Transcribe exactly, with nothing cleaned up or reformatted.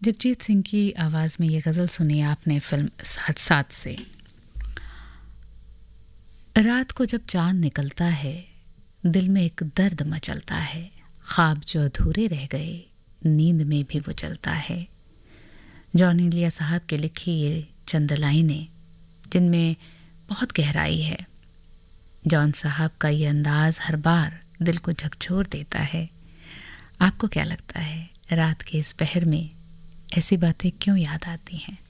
जगजीत सिंह की आवाज़ में ये गज़ल सुनी आपने फिल्म साथ साथ से। रात को जब चांद निकलता है दिल में एक दर्द मचलता है, ख्वाब जो अधूरे रह गए नींद में भी वो चलता है। जॉन इलिया साहब के लिखी ये चंद लाइनें जिनमें बहुत गहराई है। जॉन साहब का ये अंदाज़ हर बार दिल को झकझोर देता है। आपको क्या लगता है रात के इस पहर में ऐसी बातें क्यों याद आती हैं?